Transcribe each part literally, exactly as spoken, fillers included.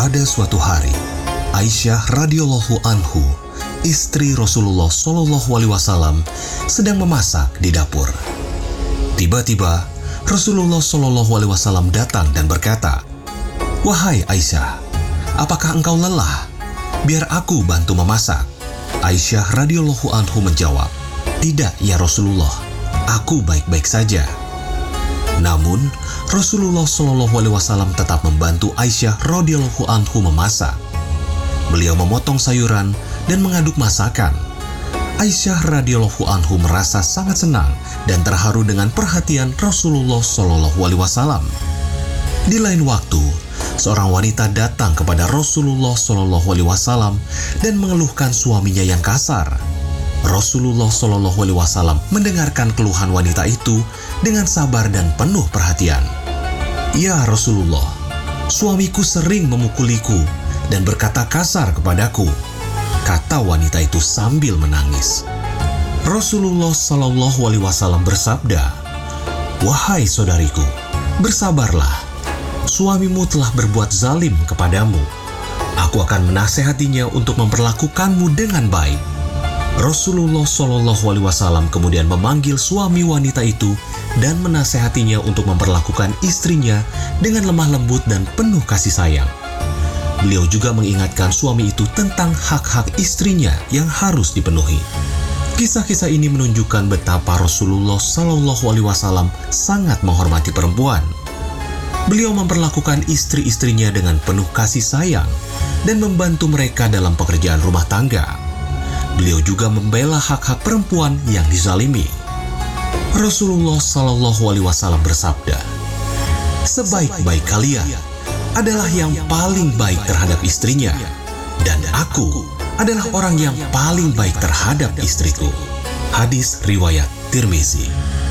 Pada suatu hari, Aisyah radhiyallahu anhu, istri Rasulullah shallallahu alaihi wasallam, sedang memasak di dapur. Tiba-tiba, Rasulullah shallallahu alaihi wasallam datang dan berkata, "Wahai Aisyah, apakah engkau lelah? Biar aku bantu memasak." Aisyah radhiyallahu anhu menjawab, "Tidak ya Rasulullah, aku baik-baik saja." Namun, Rasulullah shallallahu alaihi wasallam tetap membantu Aisyah radhiyallahu anhu memasak. Beliau memotong sayuran dan mengaduk masakan. Aisyah radhiyallahu anhu merasa sangat senang dan terharu dengan perhatian Rasulullah shallallahu alaihi wasallam. Di lain waktu, seorang wanita datang kepada Rasulullah shallallahu alaihi wasallam dan mengeluhkan suaminya yang kasar. Rasulullah shallallahu alaihi wasallam mendengarkan keluhan wanita itu dengan sabar dan penuh perhatian. "Ya Rasulullah, suamiku sering memukuliku dan berkata kasar kepadaku," kata wanita itu sambil menangis. Rasulullah shallallahu alaihi wasallam bersabda, "Wahai saudariku, bersabarlah. Suamimu telah berbuat zalim kepadamu. Aku akan menasehatinya untuk memperlakukanmu dengan baik." Rasulullah shallallahu alaihi wasallam kemudian memanggil suami wanita itu dan menasehatinya untuk memperlakukan istrinya dengan lemah lembut dan penuh kasih sayang. Beliau juga mengingatkan suami itu tentang hak-hak istrinya yang harus dipenuhi. Kisah-kisah ini menunjukkan betapa Rasulullah shallallahu alaihi wasallam sangat menghormati perempuan. Beliau memperlakukan istri-istrinya dengan penuh kasih sayang dan membantu mereka dalam pekerjaan rumah tangga. Beliau juga membela hak-hak perempuan yang dizalimi. Rasulullah shallallahu alaihi wasallam bersabda, "Sebaik-baik kalian adalah yang paling baik terhadap istrinya, dan aku adalah orang yang paling baik terhadap istriku." Hadis riwayat Tirmizi.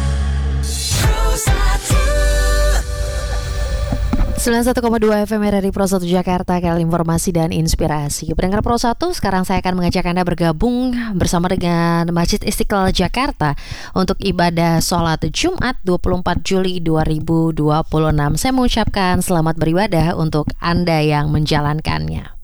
sembilan puluh satu koma dua F M R R I Pro satu Jakarta, kanal informasi dan inspirasi. Pendengar Pro satu, sekarang saya akan mengajak Anda bergabung bersama dengan Masjid Istiqlal Jakarta untuk ibadah sholat Jumat dua puluh empat Juli dua ribu dua puluh enam. Saya mengucapkan selamat beribadah untuk Anda yang menjalankannya.